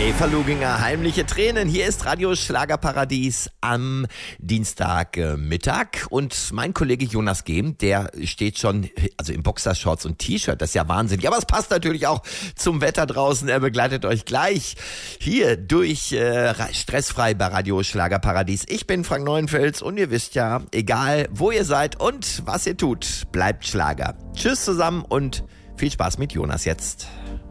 Eva Luginger, heimliche Tränen. Hier ist Radio Schlagerparadies am Dienstagmittag. Und mein Kollege Jonas Gehm, der steht schon im Boxershorts und T-Shirt. Das ist ja wahnsinnig. Aber es passt natürlich auch zum Wetter draußen. Er begleitet euch gleich hier durch stressfrei bei Radio Schlagerparadies. Ich bin Frank Neuenfels und ihr wisst ja, egal wo ihr seid und was ihr tut, bleibt Schlager. Tschüss zusammen und viel Spaß mit Jonas jetzt.